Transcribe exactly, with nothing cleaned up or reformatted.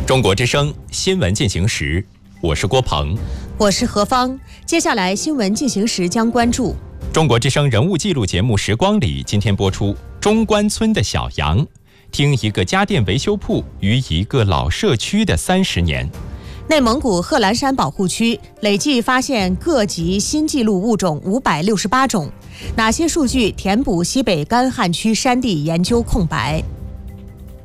中国之声新闻进行时，我是郭鹏， 我是何芳。接下来新闻进行时将关注中国之声人物记录节目《时光里》，今天播出中关村的小杨，听一个家电维修铺于一个老社区的三十年。 内蒙古贺兰山保护区累计发现各级新纪录物种五百六十八种，哪些数据填补西北干旱区山地研究空白？